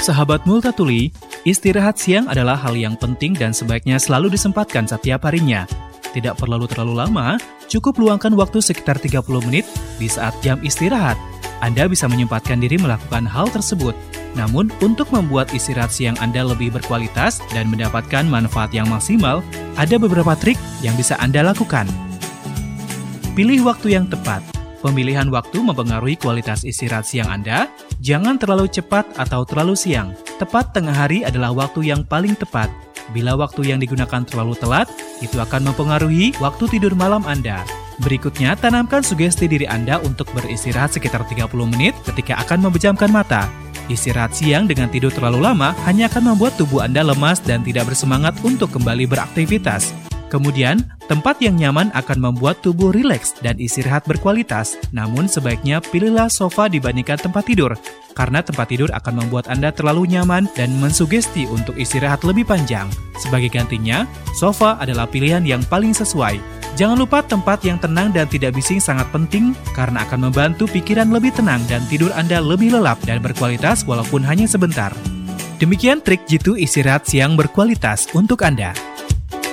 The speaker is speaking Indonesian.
Sahabat Multatuli, istirahat siang adalah hal yang penting dan sebaiknya selalu disempatkan setiap harinya. Tidak perlu terlalu lama, cukup luangkan waktu sekitar 30 menit di saat jam istirahat. Anda bisa menyempatkan diri melakukan hal tersebut. Namun, untuk membuat istirahat siang Anda lebih berkualitas dan mendapatkan manfaat yang maksimal, ada beberapa trik yang bisa Anda lakukan. Pilih waktu yang tepat. Pemilihan waktu mempengaruhi kualitas istirahat siang Anda. Jangan terlalu cepat atau terlalu siang. Tepat tengah hari adalah waktu yang paling tepat. Bila waktu yang digunakan terlalu telat, itu akan mempengaruhi waktu tidur malam Anda. Berikutnya, tanamkan sugesti diri Anda untuk beristirahat sekitar 30 menit ketika akan memejamkan mata. Istirahat siang dengan tidur terlalu lama hanya akan membuat tubuh Anda lemas dan tidak bersemangat untuk kembali beraktivitas. Kemudian, tempat yang nyaman akan membuat tubuh rileks dan istirahat berkualitas. Namun, sebaiknya pilihlah sofa dibandingkan tempat tidur, karena tempat tidur akan membuat Anda terlalu nyaman dan mensugesti untuk istirahat lebih panjang. Sebagai gantinya, sofa adalah pilihan yang paling sesuai. Jangan lupa tempat yang tenang dan tidak bising sangat penting, karena akan membantu pikiran lebih tenang dan tidur Anda lebih lelap dan berkualitas walaupun hanya sebentar. Demikian trik jitu istirahat siang berkualitas untuk Anda.